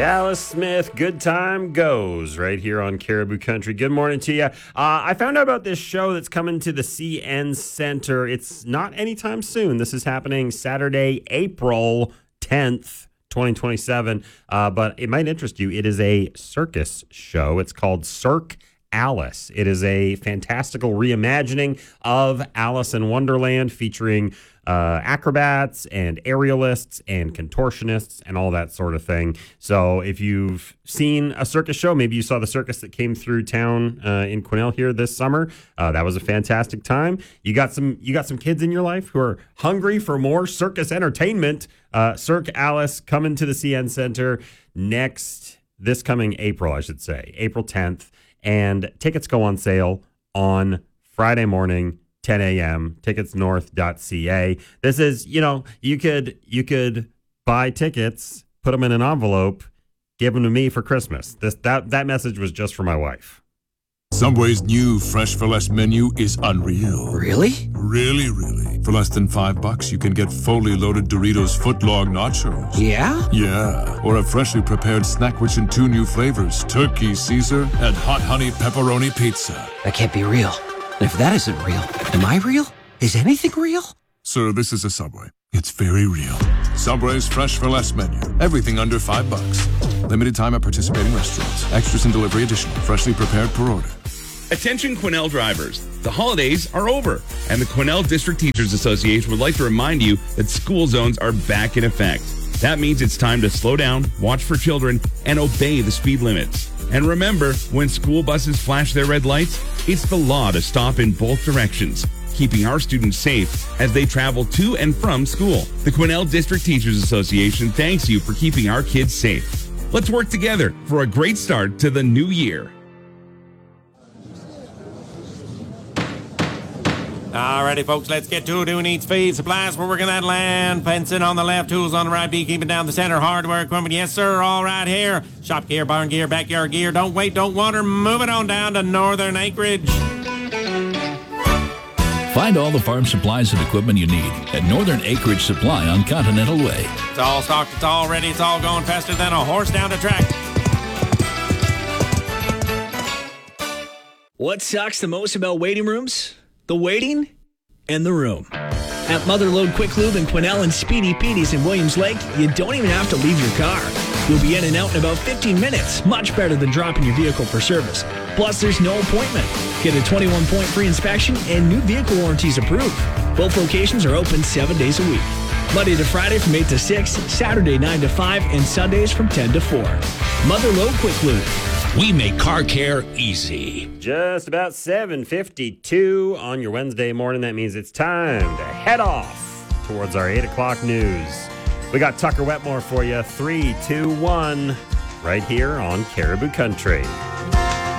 Alice Smith, Good Time Goes, right here on Caribou Country. Good morning to you. I found out about this show that's coming to the CN Center. It's not anytime soon. This is happening Saturday, April 10th, 2027. But it might interest you. It is a circus show. It's called Cirque Alice. It is a fantastical reimagining of Alice in Wonderland featuring acrobats and aerialists and contortionists and all that sort of thing. So if you've seen a circus show, maybe you saw the circus that came through town in Quesnel here this summer. That was a fantastic time. You got some kids in your life who are hungry for more circus entertainment. Cirque Alice coming to the CN Center this coming April, I should say, April 10th. And tickets go on sale on Friday morning, 10 a.m., ticketsnorth.ca. This is, you could buy tickets, put them in an envelope, give them to me for Christmas. That message was just for my wife. Subway's new Fresh for Less menu is unreal. Really? Really, really. For less than $5, you can get fully loaded Doritos footlong nachos. Yeah? Yeah. Or a freshly prepared snack rich in 2 new flavors, Turkey Caesar and Hot Honey Pepperoni Pizza. That can't be real. If that isn't real, am I real? Is anything real? Sir, this is a Subway. It's very real. Subway's Fresh for Less menu. Everything under $5. Limited time at participating restaurants. Extras and delivery additional. Freshly prepared per order. Attention Quesnel drivers. The holidays are over, and the Quesnel District Teachers Association would like to remind you that school zones are back in effect. That means it's time to slow down, watch for children, and obey the speed limits. And remember, when school buses flash their red lights, it's the law to stop in both directions, keeping our students safe as they travel to and from school. The Quesnel District Teachers Association thanks you for keeping our kids safe. Let's work together for a great start to the new year. Alrighty, folks, let's get to it. Who needs feed? Supplies, we're working that land. Fencing on the left, tools on the right, beekeeping down the center, hardware equipment. Yes, sir, all right here. Shop gear, barn gear, backyard gear. Don't wait, don't wander. Move it on down to Northern Acreage. Find all the farm supplies and equipment you need at Northern Acreage Supply on Continental Way. It's all stocked, it's all ready, it's all going faster than a horse down the track. What sucks the most about waiting rooms? The waiting and the room. At Motherlode Quick Lube in Quesnel and Speedy Petey's in Williams Lake, you don't even have to leave your car. You'll be in and out in about 15 minutes, much better than dropping your vehicle for service. Plus, there's no appointment. Get a 21-point free inspection and new vehicle warranties approved. Both locations are open 7 days a week. Monday to Friday from 8 to 6, Saturday 9 to 5, and Sundays from 10 to 4. Motherlode Quick Lube. We make car care easy. Just about 7:52 on your Wednesday morning. That means it's time to head off towards our 8 o'clock news. We got Tucker Wetmore for you. 3, 2, 1, right here on Caribou Country.